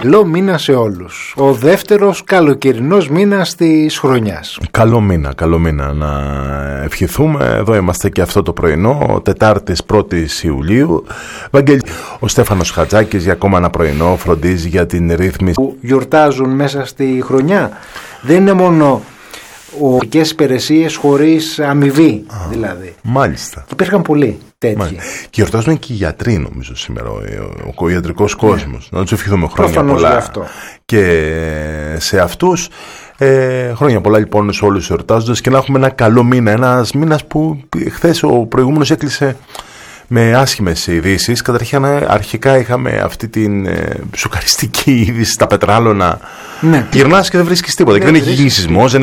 Καλό μήνα σε όλους. Ο δεύτερος καλοκαιρινός μήνας της χρονιάς. Καλό μήνα να ευχηθούμε. Εδώ είμαστε και αυτό το πρωινό, Τετάρτης 1ης Ιουλίου. Ο Στέφανος Χατζάκης για ακόμα ένα πρωινό φροντίζει για την ρύθμιση που γιορτάζουν μέσα στη χρονιά. Δεν είναι μόνο οδικές υπηρεσίες χωρίς αμοιβή, δηλαδή. Μάλιστα. Υπήρχαν πολλοί τέτοιοι. Και γιορτάζουν και οι γιατροί, νομίζω, σήμερα, ο ιατρικός κόσμος. Να τους ευχηθούμε χρόνια πολλά. Αυτό. Και σε αυτούς χρόνια πολλά λοιπόν σε όλους τους εορτάζοντες και να έχουμε ένα καλό μήνα. Ένας μήνας που χθες ο προηγούμενος έκλεισε με άσχημες ειδήσεις. Καταρχήν αρχικά είχαμε αυτή την σοκαριστική είδηση στα πετράλωνα. Ναι. Γυρνάς και δεν βρίσκεις τίποτα. Και δεν έχει γίνει σεισμός.